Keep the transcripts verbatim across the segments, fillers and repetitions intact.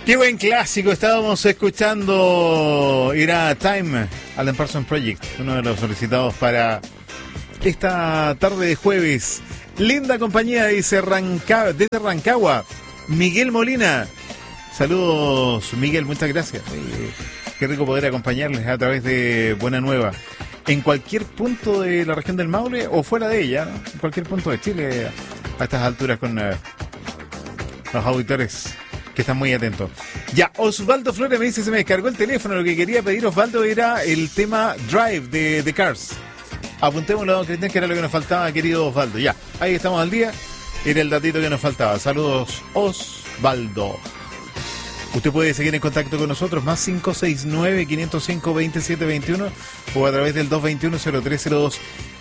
Qué buen clásico, estábamos escuchando, era Time, Alan Parsons Project, uno de los solicitados para esta tarde de jueves. Linda compañía, dice Ranca, desde Rancagua, Miguel Molina. Saludos, Miguel, muchas gracias. Eh, qué rico poder acompañarles a través de Buena Nueva. En cualquier punto de la región del Maule o fuera de ella, ¿no? En cualquier punto de Chile, a estas alturas con uh, los auditores que están muy atentos. Ya, Osvaldo Flores me dice, se me descargó el teléfono. Lo que quería pedir Osvaldo era el tema Drive de The Cars. Apuntémoslo, don Cristian, que era lo que nos faltaba, querido Osvaldo. Ya, ahí estamos al día. Era el datito que nos faltaba. Saludos, Osvaldo. Usted puede seguir en contacto con nosotros, más cinco seis nueve, cinco cero cinco, dos siete dos uno o a través del dos veintiuno, cero tres cero dos.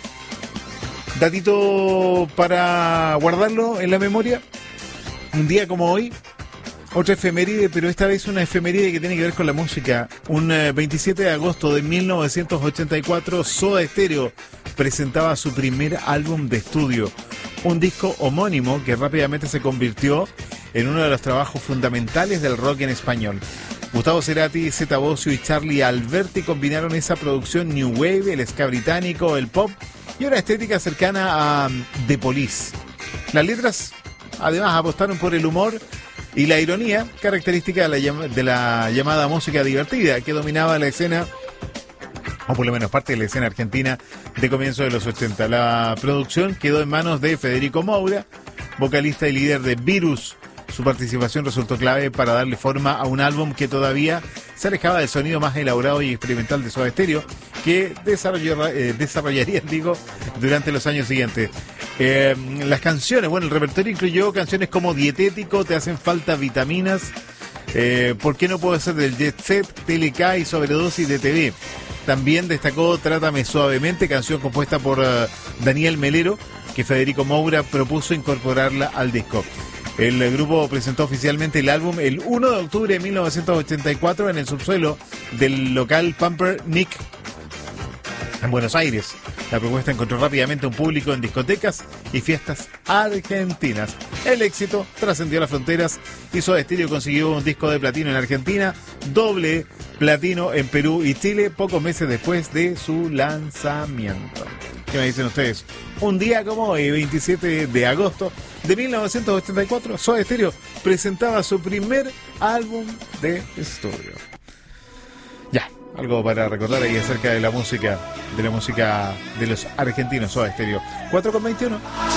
Datito para guardarlo en la memoria. Un día como hoy, otra efeméride, pero esta vez una efeméride que tiene que ver con la música. Un eh, veintisiete de agosto de mil novecientos ochenta y cuatro, Soda Stereo presentaba su primer álbum de estudio. Un disco homónimo que rápidamente se convirtió en uno de los trabajos fundamentales del rock en español. Gustavo Cerati, Zeta Bosio y Charlie Alberti combinaron esa producción New Wave, el ska británico, el pop y una estética cercana a The Police. Las letras además apostaron por el humor y la ironía, característica de la, llam- de la llamada música divertida que dominaba la escena, o por lo menos parte de la escena argentina de comienzo de los ochenta. La producción quedó en manos de Federico Moura, vocalista y líder de Virus. Su participación resultó clave para darle forma a un álbum que todavía se alejaba del sonido más elaborado y experimental de Soda Stereo, que desarrolló, eh, desarrollarían digo, durante los años siguientes. Eh, las canciones, bueno, el repertorio incluyó canciones como Dietético, Te hacen falta vitaminas, eh, ¿Por qué no puedo ser del Jet Set?, T L K y Sobredosis de T V. También destacó Trátame Suavemente, canción compuesta por uh, Daniel Melero, que Federico Moura propuso incorporarla al disco. El grupo presentó oficialmente el álbum el uno de octubre de mil novecientos ochenta y cuatro en el subsuelo del local Pumpernickel en Buenos Aires. La propuesta encontró rápidamente un público en discotecas y fiestas argentinas. El éxito trascendió las fronteras y Soda Stereo consiguió un disco de platino en Argentina, doble platino en Perú y Chile pocos meses después de su lanzamiento. ¿Qué me dicen ustedes? Un día como hoy, veintisiete de agosto de mil novecientos ochenta y cuatro, Soda Stereo presentaba su primer álbum de estudio. Ya, algo para recordar ahí acerca de la música, de la música de los argentinos, Soda Stereo. cuatro con veintiuno.